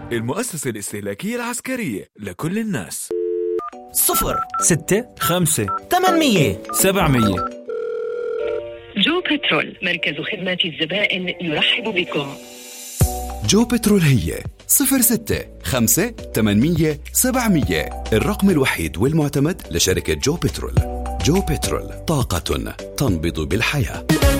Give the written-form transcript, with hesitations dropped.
المؤسسة الاستهلاكية العسكرية لكل الناس. 0 6 5 800 700. جو بترول، مركز خدمات الزبائن يرحب بكم. جو بترول هي 06 5 800 700، الرقم الوحيد والمعتمد لشركة جو بترول. جو بترول، طاقة تنبض بالحياة.